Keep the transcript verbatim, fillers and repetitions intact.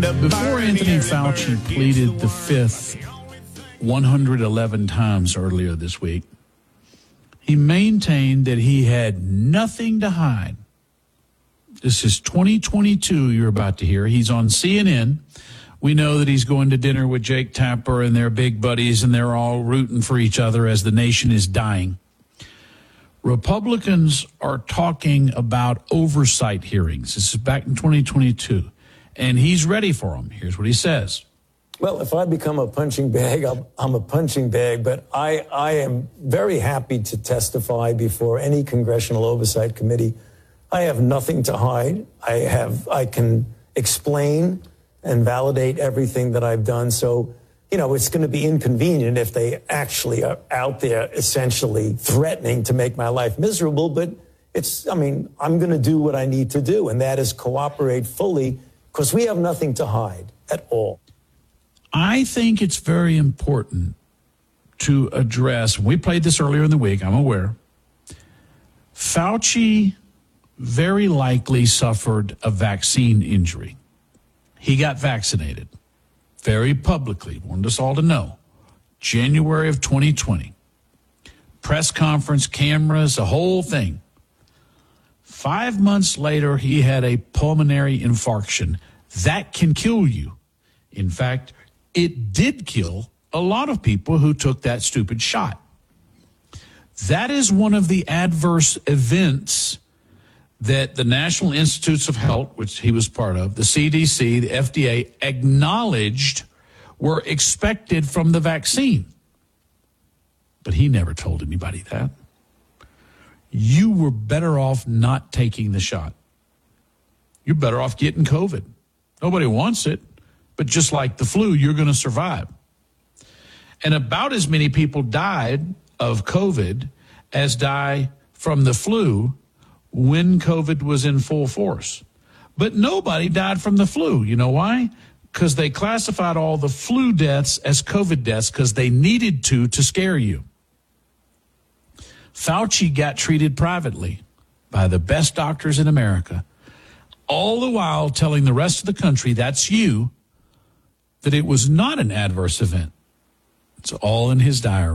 Before Anthony Fauci pleaded the fifth one hundred eleven times earlier this week, he maintained that he had nothing to hide. This is twenty twenty-two you're about to hear. He's on C N N. We know that he's going to dinner with Jake Tapper and their big buddies, and they're all rooting for each other as the nation is dying. Republicans are talking about oversight hearings. This is back in twenty twenty-two, and he's ready for them. Here's what he says. Well, if I become a punching bag, I'm, I'm a punching bag, but I, I am very happy to testify before any congressional oversight committee. I have nothing to hide. I have, I can explain and validate everything that I've done. So, you know, it's going to be inconvenient if they actually are out there essentially threatening to make my life miserable. But it's, I mean, I'm going to do what I need to do, and that is cooperate fully because we have nothing to hide at all. I think it's very important to address, we played this earlier in the week, I'm aware, Fauci very likely suffered a vaccine injury. He got vaccinated very publicly, wanted us all to know, January of twenty twenty. Press conference, cameras, the whole thing. Five months later, he had a pulmonary infarction. That can kill you. In fact, it did kill a lot of people who took that stupid shot. That is one of the adverse events that the National Institutes of Health, which he was part of, the C D C, the F D A, acknowledged were expected from the vaccine. But he never told anybody that. You were better off not taking the shot. You're better off getting COVID. Nobody wants it, but just like the flu, you're going to survive. And about as many people died of COVID as die from the flu when COVID was in full force. But nobody died from the flu. You know why? Because they classified all the flu deaths as COVID deaths because they needed to to scare you. Fauci got treated privately by the best doctors in America, all the while telling the rest of the country, that's you, that it was not an adverse event. It's all in his diary.